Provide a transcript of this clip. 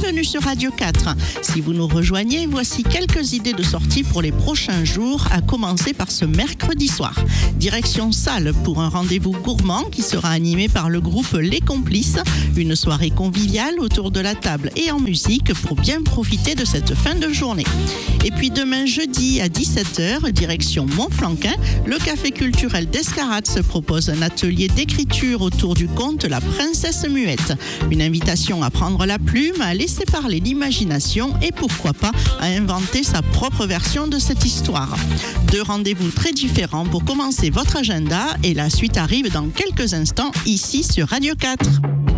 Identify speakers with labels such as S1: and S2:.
S1: bienvenue sur Radio 4. Si vous nous rejoignez, voici quelques idées de sortie pour les prochains jours, à commencer par ce mercredi soir. Direction Salles pour un rendez-vous gourmand qui sera animé par le groupe Les Complices. Une soirée conviviale autour de la table et en musique pour bien profiter de cette fin de journée. Et puis demain jeudi à 17h, direction Montflanquin, le café culturel d'Escarade se propose un atelier d'écriture autour du conte La Princesse Muette. Une invitation à prendre la plume, à laisser parler l'imagination et pourquoi pas à inventer sa propre version de cette histoire. Deux rendez-vous très différents pour commencer votre agenda et la suite arrive dans quelques instants ici sur Radio 4.